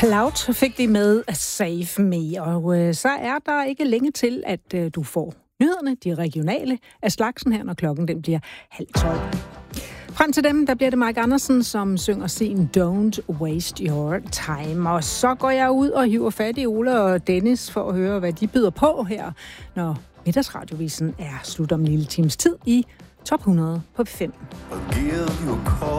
Cloud fik de med Save Me, og så er der ikke længe til, at du får nyhederne, de regionale af slagsen her, når klokken den bliver 11:30. Frem til dem, der bliver det Mike Andersen, som synger sin Don't Waste Your Time. Og så går jeg ud og hiver fat i Ole og Dennis for at høre, hvad de byder på her, når middagsradiovisen er slut om en lille times tid i Top 100 på 5.